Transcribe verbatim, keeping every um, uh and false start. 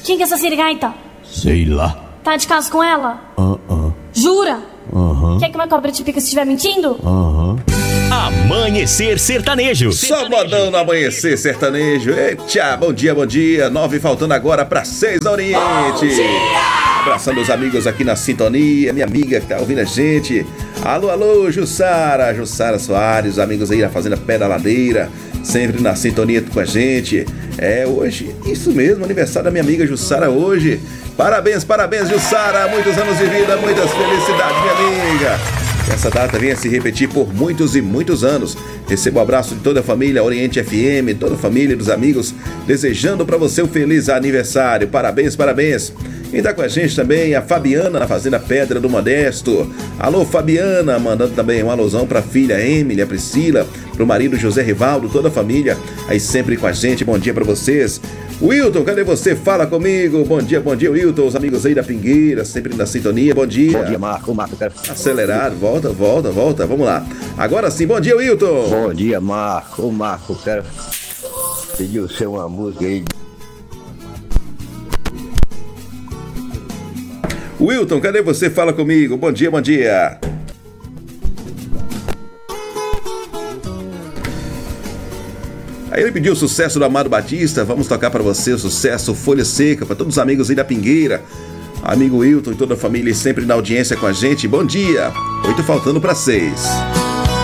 Quem que é essa sirigaita? Sei lá. Tá de caso com ela? Ah, ah. Jura? Aham. Quer que uma cobra te pica se estiver mentindo? Aham. Amanhecer Sertanejo. Sabadão no Amanhecer Sertanejo. Eita, bom dia, bom dia. Nove faltando agora para seis da Oriente. Bom dia! Abraçando os amigos aqui na sintonia. Minha amiga que tá ouvindo a gente. Alô, alô, Jussara. Jussara Soares, amigos aí na Fazenda Pé da Ladeira. Sempre na sintonia com a gente. É hoje, isso mesmo, aniversário da minha amiga Jussara hoje. Parabéns, parabéns, Jussara. Muitos anos de vida, muitas felicidades, minha amiga. Que essa data venha se repetir por muitos e muitos anos. Recebo o abraço de toda a família Oriente F M, toda a família, dos amigos, desejando para você um feliz aniversário. Parabéns, parabéns. Quem tá com a gente também, a Fabiana, na Fazenda Pedra do Modesto. Alô, Fabiana, mandando também um alusão pra filha Emily, a Priscila, pro marido José Rivaldo, toda a família aí sempre com a gente. Bom dia pra vocês. Wilton, cadê você? Fala comigo. Bom dia, bom dia, Wilton. Os amigos aí da Pingueira, sempre na sintonia. Bom dia. Bom dia, Marco. Marco, quero... Acelerado, volta, volta, volta. Vamos lá. Agora sim, bom dia, Wilton. Bom dia, Marco. Marco, quero pedir o seu uma música aí. Wilton, cadê você? Fala comigo. Bom dia, bom dia. Aí ele pediu o sucesso do Amado Batista. Vamos tocar para você o sucesso Folha Seca, para todos os amigos aí da Pingueira. Amigo Wilton e toda a família sempre na audiência com a gente. Bom dia. Oito faltando para seis.